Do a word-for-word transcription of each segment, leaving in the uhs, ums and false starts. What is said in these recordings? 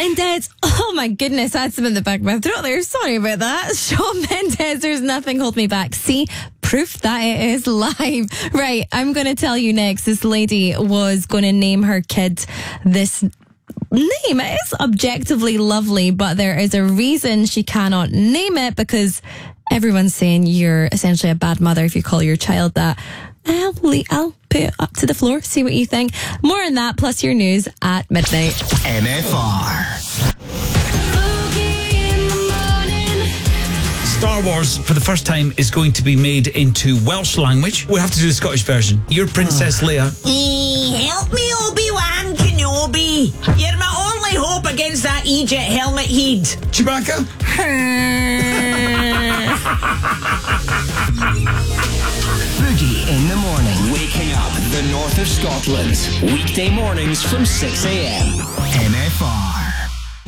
Mendes. Oh my goodness, that's something in the back of my throat there. Sorry about that. Shawn Mendes, there's nothing hold me back. See, proof that it is live. Right, I'm going to tell you next. This lady was going to name her kid this name. It is objectively lovely, but there is a reason she cannot name it, because everyone's saying you're essentially a bad mother if you call your child that. I'll, I'll put it up to the floor, see what you think. More on that, plus your news at midnight. M F R. Star Wars, for the first time, is going to be made into Welsh language. We'll have to do the Scottish version. You're Princess Leia. Eh, help me, Obi-Wan Kenobi. You're my only hope against that Egypt helmet head. Chewbacca? Boogie in the morning. Waking up the north of Scotland. Weekday mornings from six a.m. M F R.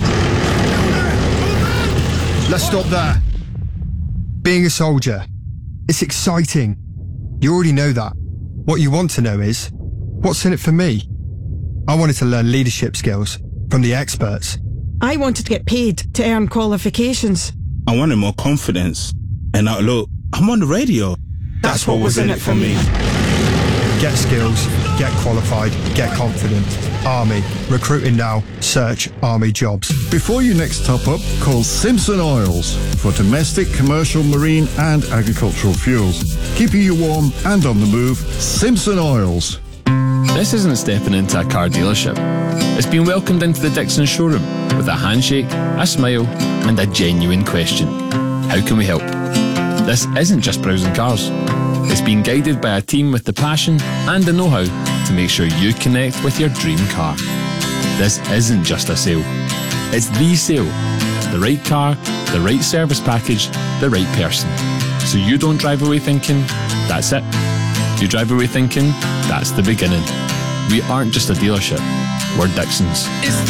Let's stop there. Being a soldier, it's exciting. You already know that. What you want to know is, what's in it for me? I wanted to learn leadership skills from the experts. I wanted to get paid to earn qualifications. I wanted more confidence. And now, look, I'm on the radio. That's, That's what, what was in it for me. Get skills, get qualified, get confident. Army. Recruiting now. Search Army jobs. Before you next top up, call Simpson Oils for domestic, commercial, marine and agricultural fuels. Keeping you warm and on the move, Simpson Oils. This isn't stepping into a car dealership. It's been welcomed into the Dixon showroom with a handshake, a smile and a genuine question. How can we help? This isn't just browsing cars. It's been guided by a team with the passion and the know-how to make sure you connect with your dream car. This isn't just a sale. It's the sale. The right car, the right service package, the right person. So you don't drive away thinking, that's it. You drive away thinking, that's the beginning. We aren't just a dealership. We're Dixons. It's the